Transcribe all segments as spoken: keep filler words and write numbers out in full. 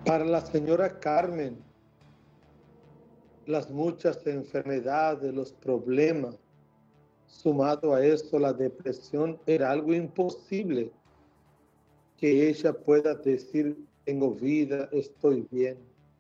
Para la señora Carmen, las muchas enfermedades, los problemas, sumado a esto la depresión, era algo imposible que ella pueda decir, tengo vida, estoy bien.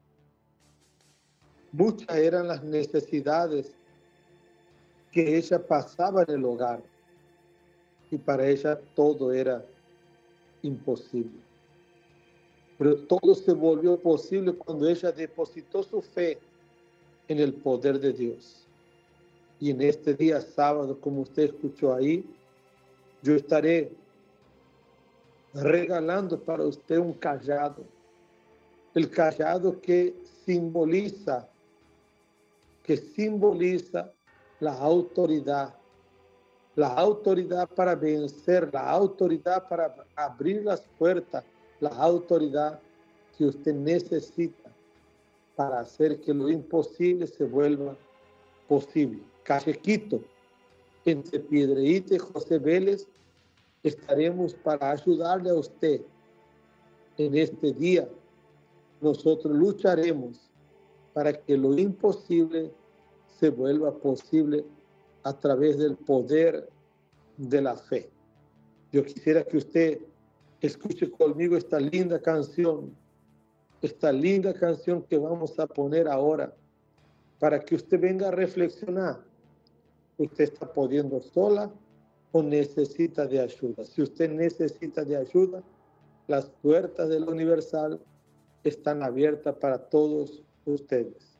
Muchas eran las necesidades que ella pasaba en el hogar y para ella todo era imposible. Pero todo se volvió posible cuando ella depositó su fe en el poder de Dios. Y en este día sábado, como usted escuchó ahí, yo estaré regalando para usted un callado. El callado que simboliza, que simboliza la autoridad. La autoridad para vencer, la autoridad para abrir las puertas, la autoridad que usted necesita para hacer que lo imposible se vuelva posible. Cajequito, entre Piedreíta y José Vélez, estaremos para ayudarle a usted en este día. Nosotros lucharemos para que lo imposible se vuelva posible a través del poder de la fe. Yo quisiera que usted escuche conmigo esta linda canción, esta linda canción que vamos a poner ahora, para que usted venga a reflexionar. ¿Usted está pudiendo sola o necesita de ayuda? Si usted necesita de ayuda, las puertas del Universal están abiertas para todos ustedes.